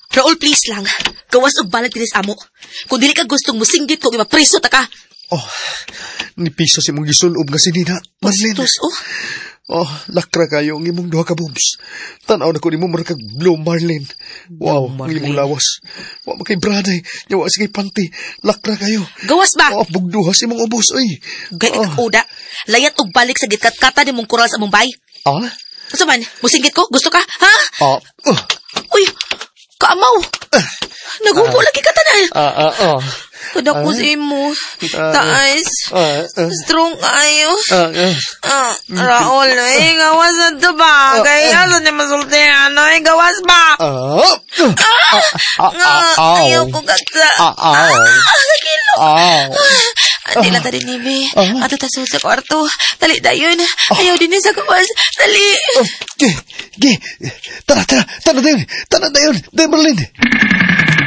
Raul, please lang. Gawas og balag tinis amo. Kung dili ka gustong musinggit ko, imapreso ta ka. Oh, ni piso si mong gisulob nga si Nina. Marlene. Bastos, oh. Oh, lakra kayo ang imong duha ka boobs. Tanaw na ko ni mo markag Blue Marlene. Wow, ang imong lawas. Wa makay braday. Yawa sige panty. Lakra kayo. Gawas ba? Oh, bugduha si mong ubos, oy. Gaya ka uda. Layat og balik sa gitkat-kata ni mong kural sa mong bay. Ah? Asa man? Musinggit ko? Gusto ka? Ha? Uy, kaamaw. Nagubo lagi ka tanan. Kada ko sa imo. Taas. Strong ayo. Raul, gawas na ito ba? Kaya sa ni masultihan, gawas ba? Ayaw ko kagsa. Sakilo. Hindi lang tali ni Be. Ato taso sa kwarto. Dali dayon. Ayaw din sa gawas. Dali. Tara dayon. Dahil Marlene.